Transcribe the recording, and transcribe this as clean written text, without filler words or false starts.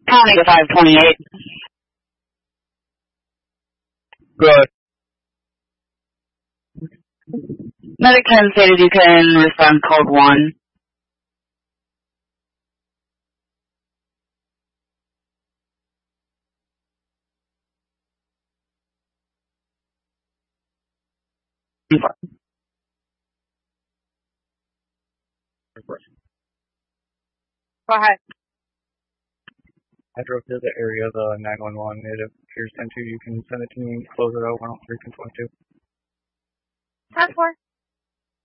County to 528. Good. Medic 10 stated you can respond code 1. Go ahead. I drove to the area of the 911. It appears 10-2. You can send it to me. Close it out. 103 can 22. 10-4.